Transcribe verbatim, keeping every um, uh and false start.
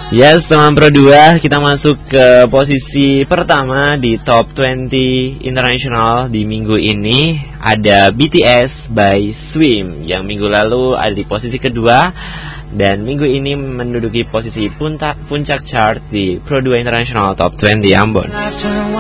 Ya, setelah Pro dua kita masuk ke posisi pertama di Top dua puluh International di minggu ini. Ada B T S by Swim yang minggu lalu ada di posisi kedua, dan minggu ini menduduki posisi puncak, puncak chart di Pro dua International Top dua puluh Ambon.